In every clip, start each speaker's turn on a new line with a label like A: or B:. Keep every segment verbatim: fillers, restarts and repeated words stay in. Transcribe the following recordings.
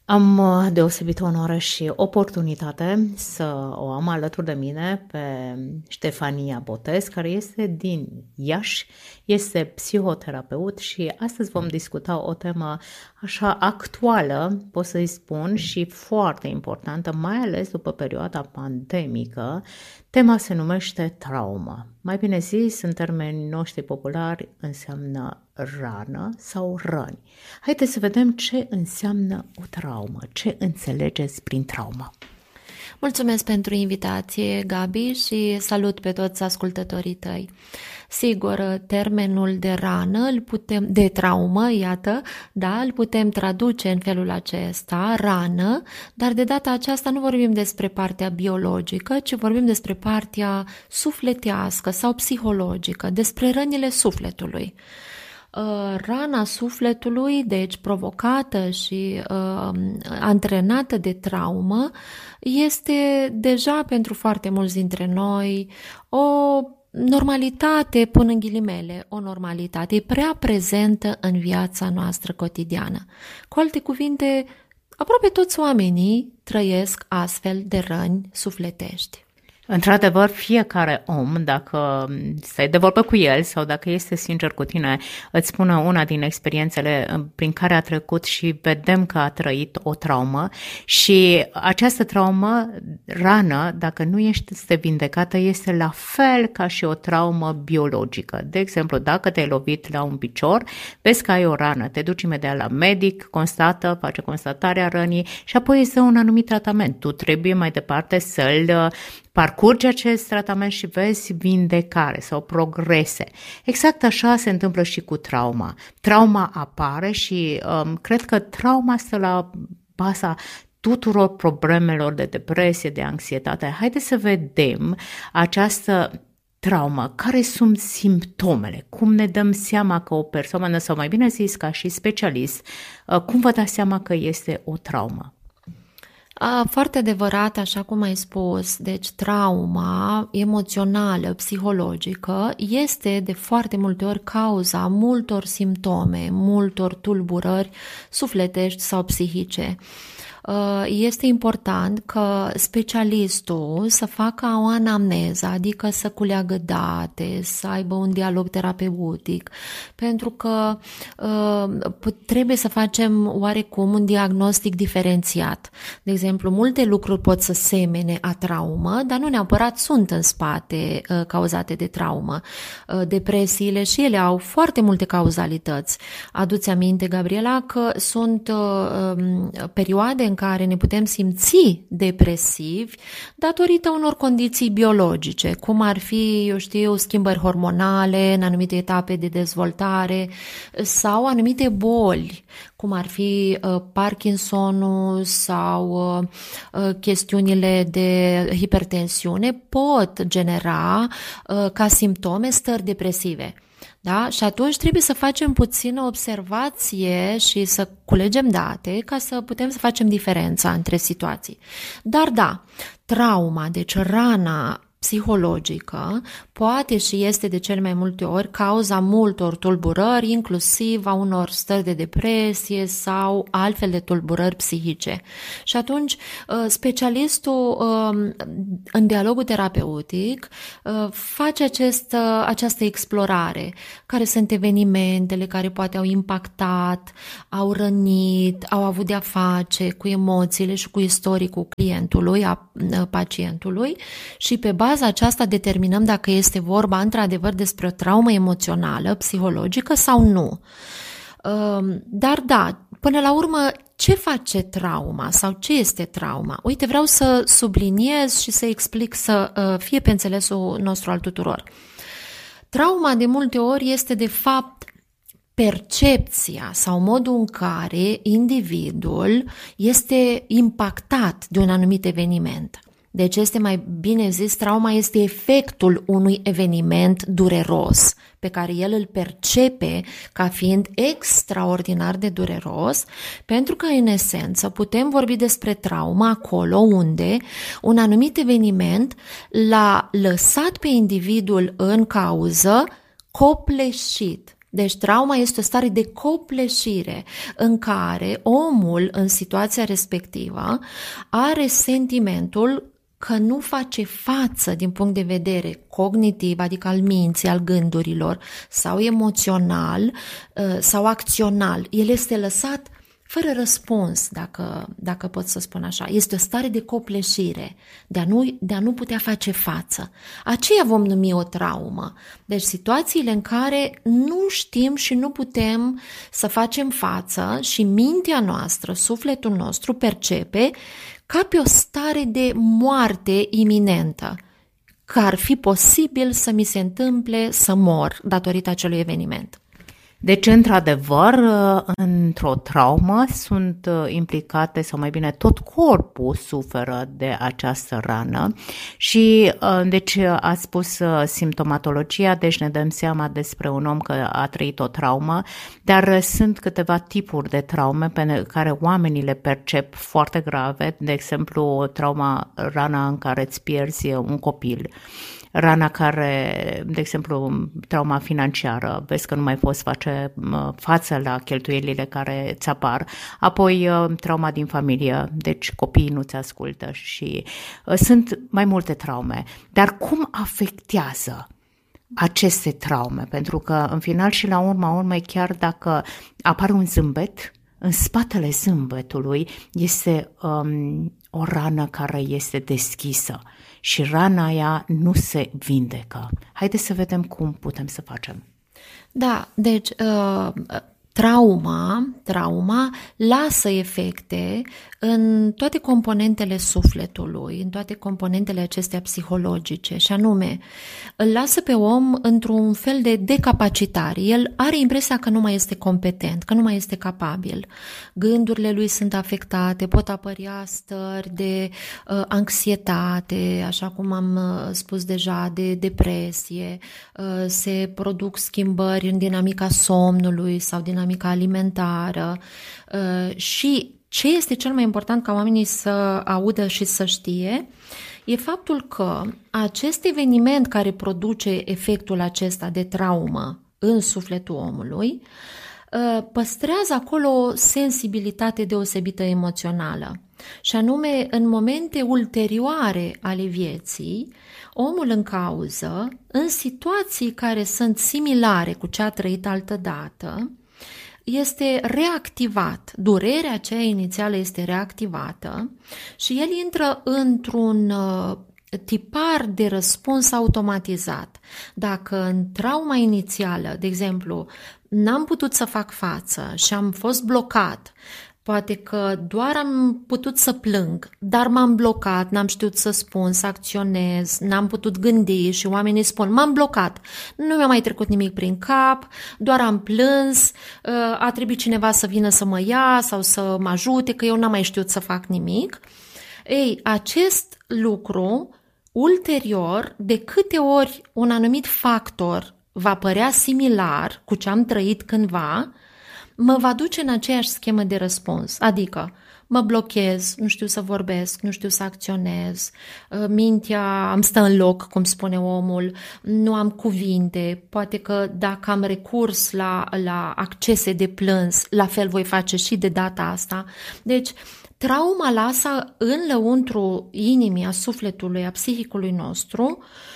A: Am uh, deosebită onoare și oportunitate să o am alături de mine pe Ștefania Botez, care este din Iași, este psihoterapeut și astăzi vom discuta o temă așa actuală, pot să-i spun, și foarte importantă, mai ales după perioada pandemică. Tema se numește traumă. Mai bine zis, în termenii noștri populari, înseamnă rană sau răni. Haideți să vedem ce înseamnă o traumă, ce înțelegeți prin traumă.
B: Mulțumesc pentru invitație, Gabi, și salut pe toți ascultătorii tăi. Sigur, termenul de rană, îl putem, de traumă, iată, da, îl putem traduce în felul acesta, rană, dar de data aceasta nu vorbim despre partea biologică, ci vorbim despre partea sufletească sau psihologică, despre rănile sufletului. Rana sufletului, deci provocată și uh, antrenată de traumă, este deja pentru foarte mulți dintre noi o normalitate, pun în ghilimele, o normalitate, e prea prezentă în viața noastră cotidiană. Cu alte cuvinte, aproape toți oamenii trăiesc astfel de răni sufletești.
A: Într-adevăr, fiecare om, dacă stai de vorbă cu el sau dacă este sincer cu tine, îți spune una din experiențele prin care a trecut și vedem că a trăit o traumă și această traumă, rană, dacă nu este vindecată, este la fel ca și o traumă biologică. De exemplu, dacă te-ai lovit la un picior, vezi că ai o rană, te duci imediat la medic, constată, face constatarea rănii și apoi îți dă un anumit tratament. Tu trebuie mai departe să-l parcurgi acest tratament și vezi vindecare sau progrese. Exact așa se întâmplă și cu trauma. Trauma apare și um, cred că trauma stă la baza tuturor problemelor de depresie, de anxietate. Haideți să vedem această traumă. Care sunt simptomele? Cum ne dăm seama că o persoană, sau mai bine zis ca și specialist, uh, cum vă dați seama că este o traumă?
B: Foarte adevărat, așa cum ai spus, deci trauma emoțională, psihologică, este de foarte multe ori cauza multor simptome, multor tulburări sufletești sau psihice. Este important că specialistul să facă o anamneză, adică să culeagă date, să aibă un dialog terapeutic, pentru că uh, trebuie să facem oarecum un diagnostic diferențiat. De exemplu, multe lucruri pot să semene a traumă, dar nu neapărat sunt în spate uh, cauzate de traumă. Uh, depresiile și ele au foarte multe cauzalități. Adu-ți aminte, Gabriela, că sunt uh, um, perioade în care ne putem simți depresivi datorită unor condiții biologice, cum ar fi, eu știu, schimbări hormonale în anumite etape de dezvoltare sau anumite boli, cum ar fi uh, Parkinsonul sau uh, uh, chestiunile de hipertensiune, pot genera uh, ca simptome stări depresive. Da? Și atunci trebuie să facem puțină observație și să culegem date ca să putem să facem diferența între situații. Dar da, trauma, deci rana psihologică, poate și este de cel mai multe ori cauza multor tulburări, inclusiv a unor stări de depresie sau altfel de tulburări psihice. Și atunci specialistul în dialogul terapeutic face acest, această explorare. Care sunt evenimentele care poate au impactat, au rănit, au avut de-a face cu emoțiile și cu istoricul clientului, a pacientului și pe baza aceasta determinăm dacă este vorba într-adevăr despre o traumă emoțională, psihologică sau nu. Dar da, până la urmă, ce face trauma sau ce este trauma? Uite, vreau să subliniez și să explic să fie pe înțelesul nostru al tuturor. Trauma de multe ori este de fapt percepția sau modul în care individul este impactat de un anumit eveniment. Deci este mai bine zis, trauma este efectul unui eveniment dureros pe care el îl percepe ca fiind extraordinar de dureros, pentru că în esență putem vorbi despre traumă acolo unde un anumit eveniment l-a lăsat pe individul în cauză copleșit. Deci trauma este o stare de copleșire în care omul în situația respectivă are sentimentul că nu face față din punct de vedere cognitiv, adică al minții, al gândurilor, sau emoțional, sau acțional. El este lăsat fără răspuns, dacă, dacă pot să spun așa. Este o stare de copleșire, de a, nu, de a nu putea face față. Aceea vom numi o traumă. Deci situațiile în care nu știm și nu putem să facem față și mintea noastră, sufletul nostru percepe ca pe o stare de moarte iminentă, că ar fi posibil să mi se întâmple să mor datorită acelui eveniment.
A: Deci, într-adevăr, într-o traumă sunt implicate, sau mai bine tot corpul suferă de această rană și, deci, ați spus simptomatologia, deci ne dăm seama despre un om că a trăit o traumă, dar sunt câteva tipuri de traume pe care oamenii le percep foarte grave, de exemplu, trauma, rana în care îți pierzi un copil, rana care, de exemplu, trauma financiară, vezi că nu mai poți face față la cheltuielile care îți apar, apoi trauma din familie, deci copiii nu ți ascultă și sunt mai multe traume. Dar cum afectează aceste traume? Pentru că în final și la urma urmei, chiar dacă apare un zâmbet, în spatele zâmbetului este um, o rană care este deschisă și rana aia nu se vindecă. Haideți să vedem cum putem să facem.
B: Da, deci uh, trauma, trauma lasă efecte în toate componentele sufletului, în toate componentele acestea psihologice, și anume îl lasă pe om într-un fel de decapacitare. El are impresia că nu mai este competent, că nu mai este capabil. Gândurile lui sunt afectate, pot apărea stări de uh, anxietate, așa cum am uh, spus deja, de depresie, uh, se produc schimbări în dinamica somnului sau dinamica alimentară uh, și ce este cel mai important ca oamenii să audă și să știe e faptul că acest eveniment care produce efectul acesta de traumă în sufletul omului păstrează acolo o sensibilitate deosebită emoțională. Și anume, în momente ulterioare ale vieții, omul în cauză, în situații care sunt similare cu ce a trăit altădată, este reactivat, durerea aceea inițială este reactivată și el intră într-un tipar de răspuns automatizat. Dacă în trauma inițială, de exemplu, n-am putut să fac față și am fost blocat, poate că doar am putut să plâng, dar m-am blocat, n-am știut să spun, să acționez, n-am putut gândi și oamenii spun, m-am blocat, nu mi-a mai trecut nimic prin cap, doar am plâns, a trebuit cineva să vină să mă ia sau să mă ajute, că eu n-am mai știut să fac nimic. Ei, acest lucru, ulterior, de câte ori un anumit factor va părea similar cu ce am trăit cândva, mă va duce în aceeași schemă de răspuns, adică mă blochez, nu știu să vorbesc, nu știu să acționez, mintea îmi stă în loc, cum spune omul, nu am cuvinte, poate că dacă am recurs la, la accese de plâns, la fel voi face și de data asta. Deci, trauma lasă în lăuntru inimii, a sufletului, a psihicului nostru,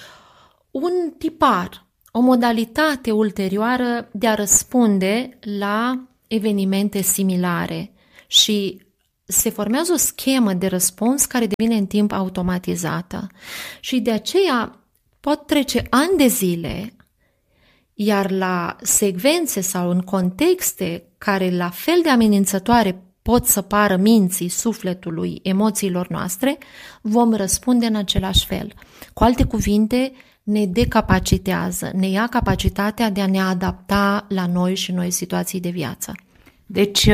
B: un tipar, o modalitate ulterioară de a răspunde la evenimente similare și se formează o schemă de răspuns care devine în timp automatizată și de aceea pot trece ani de zile, iar la secvențe sau în contexte care la fel de amenințătoare pot să pară minții, sufletului, emoțiilor noastre, vom răspunde în același fel. Cu alte cuvinte, ne decapacitează, ne ia capacitatea de a ne adapta la noi și noi situații de viață.
A: Deci,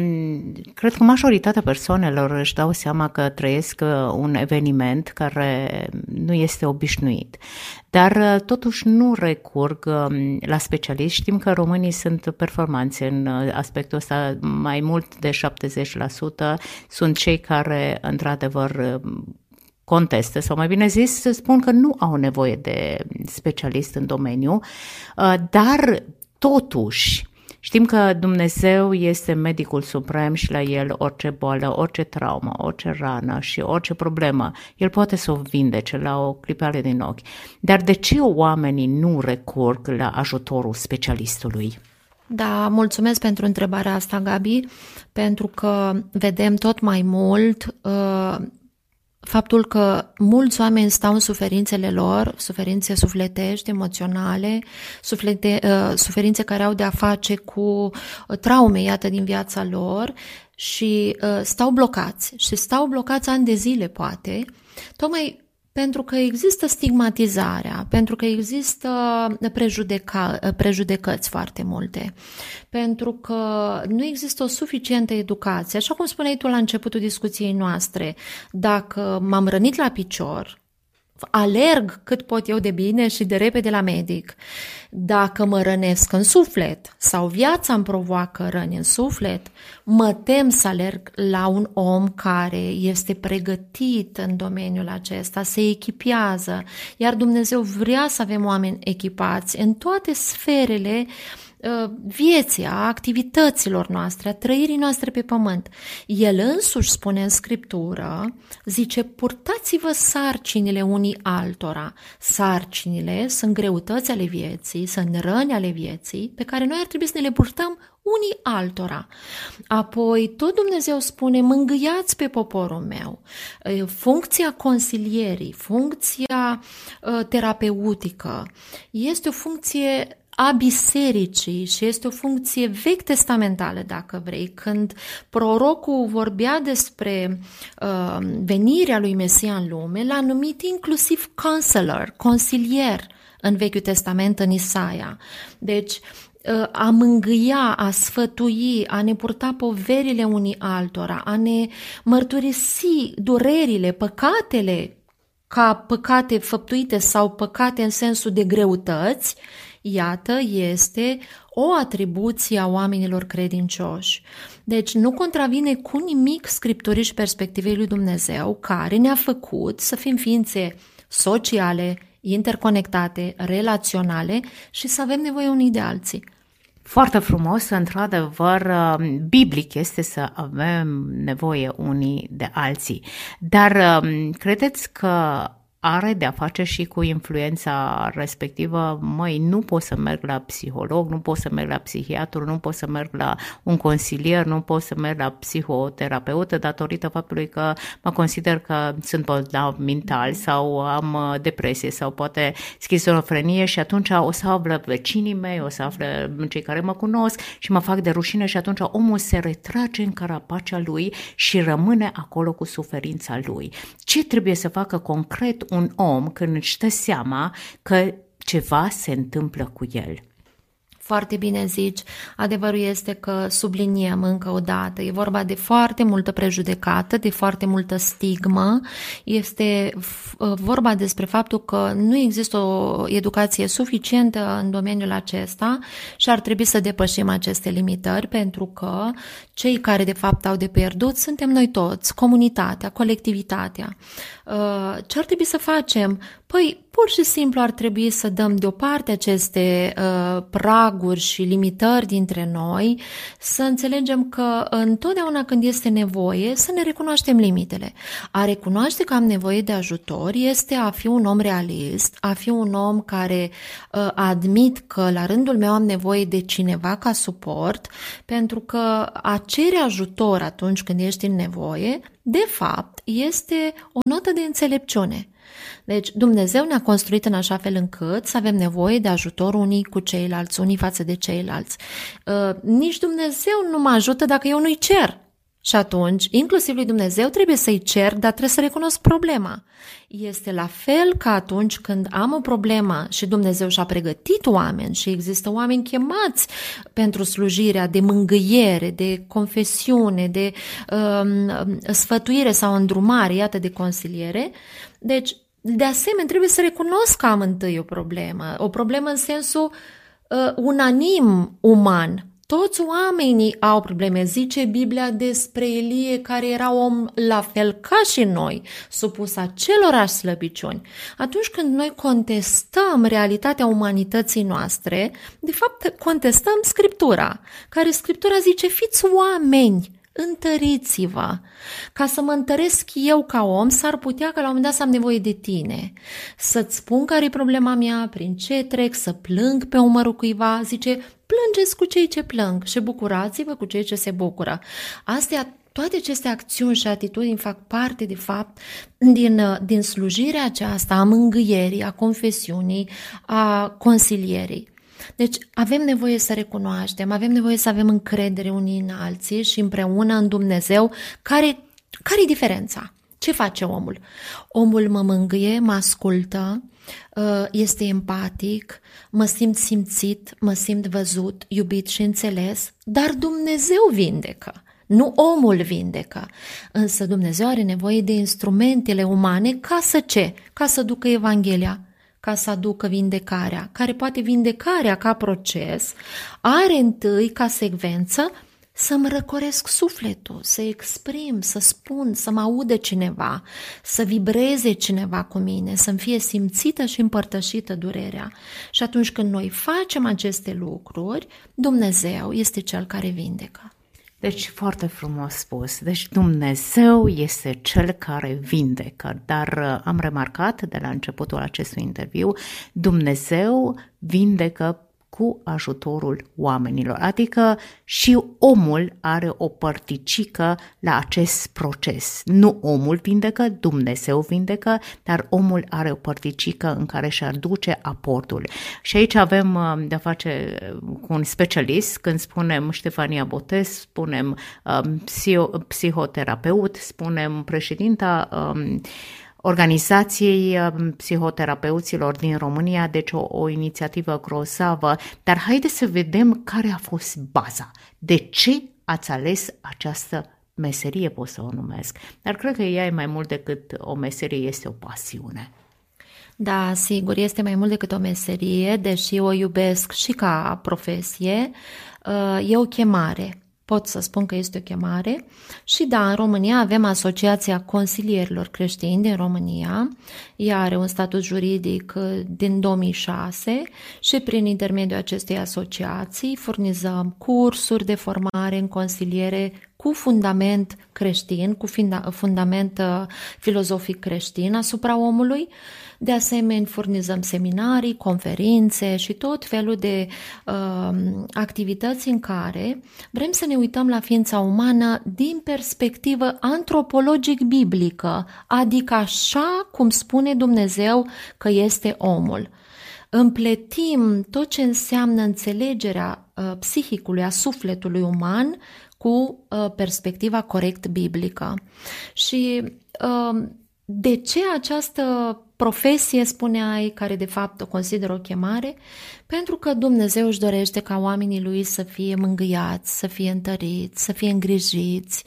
A: cred că majoritatea persoanelor își dau seama că trăiesc un eveniment care nu este obișnuit, dar totuși nu recurg la specialiști. Știm că românii sunt performanți în aspectul ăsta, mai mult de șaptezeci la sută sunt cei care, într-adevăr, contestă, sau mai bine zis, spun că nu au nevoie de specialist în domeniu, dar Totuși, știm că Dumnezeu este medicul suprem și la El orice boală, orice traumă, orice rană și orice problemă, El poate să o vindece la o clipare din ochi. Dar de ce oamenii nu recurg la ajutorul specialistului?
B: Da, mulțumesc pentru întrebarea asta, Gabi, pentru că vedem tot mai mult uh, faptul că mulți oameni stau în suferințele lor, suferințe sufletești, emoționale, suflete, uh, suferințe care au de-a face cu traume, iată, din viața lor și uh, stau blocați și stau blocați ani de zile, poate, tocmai pentru că există stigmatizarea, pentru că există prejudeca, prejudecăți foarte multe, pentru că nu există o suficientă educație. Așa cum spuneai tu la începutul discuției noastre, dacă m-am rănit la picior, alerg cât pot eu de bine și de repede la medic. Dacă mă rănesc în suflet sau viața îmi provoacă răni în suflet, mă tem să alerg la un om care este pregătit în domeniul acesta, se echipează, iar Dumnezeu vrea să avem oameni echipați în toate sferele vieții, a activităților noastre, a trăirii noastre pe pământ. El însuși spune în Scriptură, zice, purtați-vă sarcinile unii altora. Sarcinile sunt greutăți ale vieții, sunt răni ale vieții, pe care noi ar trebui să ne le purtăm unii altora. Apoi tot Dumnezeu spune, mângâiați pe poporul meu. Funcția consilierii, funcția terapeutică este o funcție a bisericii și este o funcție vechi testamentală, dacă vrei. Când prorocul vorbea despre uh, venirea lui Mesia în lume, l-a numit inclusiv counselor, consilier în Vechiul Testament, în Isaia. Deci, a mângâia, a sfătui, a ne purta poverile unii altora, a ne mărturisi durerile, păcatele, ca păcate făptuite sau păcate în sensul de greutăți, iată, este o atribuție a oamenilor credincioși. Deci nu contravine cu nimic Scripturii și perspectivei lui Dumnezeu, care ne-a făcut să fim ființe sociale, interconectate, relaționale și să avem nevoie unii de alții.
A: Foarte frumos, într-adevăr, biblic este să avem nevoie unii de alții. Dar credeți că are de-a face și cu influența respectivă? Măi, nu pot să merg la psiholog, nu pot să merg la psihiatru, nu pot să merg la un consilier, nu pot să merg la psihoterapeută datorită faptului că mă consider că sunt bolnav mental sau am depresie sau poate schizofrenie și atunci o să află vecinii mei, o să află cei care mă cunosc și mă fac de rușine și atunci omul se retrage în carapacea lui și rămâne acolo cu suferința lui. Ce trebuie să facă concret un om când își dă seama că ceva se întâmplă cu el?
B: Foarte bine zici, adevărul este că subliniem încă o dată, e vorba de foarte multă prejudecată, de foarte multă stigmă, este vorba despre faptul că nu există o educație suficientă în domeniul acesta și ar trebui să depășim aceste limitări, pentru că cei care de fapt au de pierdut suntem noi toți, comunitatea, colectivitatea. Ce ar trebui să facem? Păi, pur și simplu ar trebui să dăm deoparte aceste uh, praguri și limitări dintre noi, să înțelegem că întotdeauna când este nevoie să ne recunoaștem limitele. A recunoaște că am nevoie de ajutor este a fi un om realist, a fi un om care uh, admit că la rândul meu am nevoie de cineva ca suport, pentru că a cere ajutor atunci când ești în nevoie, de fapt, este o notă de înțelepciune. Deci Dumnezeu ne-a construit în așa fel încât să avem nevoie de ajutor unii cu ceilalți, unii față de ceilalți. Uh, nici Dumnezeu nu mă ajută dacă eu nu-i cer. Și atunci, inclusiv lui Dumnezeu trebuie să-i cer, dar trebuie să recunosc problema. Este la fel ca atunci când am o problemă și Dumnezeu și-a pregătit oameni și există oameni chemați pentru slujirea de mângâiere, de confesiune, de um, sfătuire sau îndrumare, iată, de consiliere. Deci, de asemenea, trebuie să recunosc că am întâi o problemă, o problemă în sensul uh, unanim uman. Toți oamenii au probleme. Zice Biblia despre Ilie, care era om la fel ca și noi, supus acelorași slăbiciuni. Atunci când noi contestăm realitatea umanității noastre, de fapt contestăm Scriptura, care Scriptura zice: fiți oameni, întăriți-vă. Ca să mă întăresc eu ca om, s-ar putea că la un moment dat să am nevoie de tine. Să-ți spun care e problema mea, prin ce trec, să plâng pe umărul cuiva. Zice: plângeți cu cei ce plâng și bucurați-vă cu cei ce se bucură. Astea, toate aceste acțiuni și atitudini fac parte, de fapt, din, din slujirea aceasta a mângâierii, a confesiunii, a consilierii. Deci avem nevoie să recunoaștem, avem nevoie să avem încredere unii în alții și împreună în Dumnezeu. Care, care e diferența? Ce face omul? Omul mă mângâie, mă ascultă, este empatic, mă simt simțit, mă simt văzut, iubit și înțeles, dar Dumnezeu vindecă. Nu omul vindecă, însă Dumnezeu are nevoie de instrumentele umane ca să ce? Ca să ducă Evanghelia, ca să aducă vindecarea, care poate vindecarea ca proces are întâi ca secvență să-mi răcoresc sufletul, să exprim, să spun, să mă audă cineva, să vibreze cineva cu mine, să-mi fie simțită și împărtășită durerea. Și atunci când noi facem aceste lucruri, Dumnezeu este Cel care vindecă.
A: Deci foarte frumos spus. Deci Dumnezeu este Cel care vindecă, dar am remarcat de la începutul acestui interviu, Dumnezeu vindecă cu ajutorul oamenilor, adică și omul are o părticică la acest proces. Nu omul vindecă, Dumnezeu vindecă, dar omul are o părticică în care își aduce aportul. Și aici avem de-a face cu un specialist, când spunem Ștefania Botez, spunem um, psihoterapeut, spunem președinta um, Organizației Psihoterapeuților din România, deci o, o inițiativă grozavă, dar haideți să vedem care a fost baza. De ce ați ales această meserie, pot să o numesc, dar cred că ea e mai mult decât o meserie, este o pasiune.
B: Da, sigur, este mai mult decât o meserie, deși o iubesc și ca profesie, e o chemare. Pot să spun că este o chemare și da, în România avem Asociația Consilierilor Creștini din România. Ea are un statut juridic din două mii șase și prin intermediul acestei asociații furnizăm cursuri de formare în consiliere cu fundament creștin, cu fundament filozofic creștin asupra omului. De asemenea, furnizăm seminarii, conferințe și tot felul de uh, activități în care vrem să ne uităm la ființa umană din perspectivă antropologic-biblică, adică așa cum spune Dumnezeu că este omul. Împletim tot ce înseamnă înțelegerea uh, psihicului, a sufletului uman cu uh, perspectiva corect biblică. Și uh, de ce această profesie, spuneai, care de fapt o consider o chemare? Pentru că Dumnezeu își dorește ca oamenii Lui să fie mângâiați, să fie întăriți, să fie îngrijiți,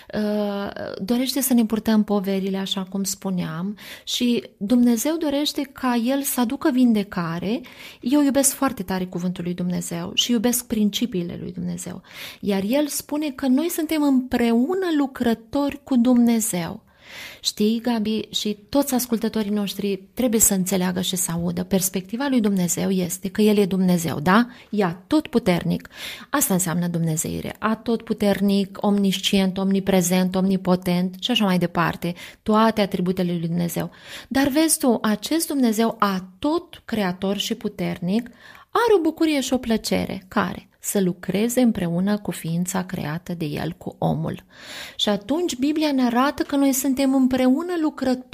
B: dorește să ne purtăm poverile, așa cum spuneam, și Dumnezeu dorește ca El să aducă vindecare. Eu iubesc foarte tare cuvântul lui Dumnezeu și iubesc principiile lui Dumnezeu, iar El spune că noi suntem împreună lucrători cu Dumnezeu. Știi, Gabi, și toți ascultătorii noștri trebuie să înțeleagă și să audă. Perspectiva lui Dumnezeu este că El e Dumnezeu, da? E atotputernic. Asta înseamnă dumnezeire. Atotputernic, omniscient, omniprezent, omnipotent și așa mai departe. Toate atributele lui Dumnezeu. Dar vezi tu, acest Dumnezeu atot creator și puternic are o bucurie și o plăcere. Care? Să lucreze împreună cu ființa creată de El, cu omul. Și atunci Biblia ne arată că noi suntem împreună lucrători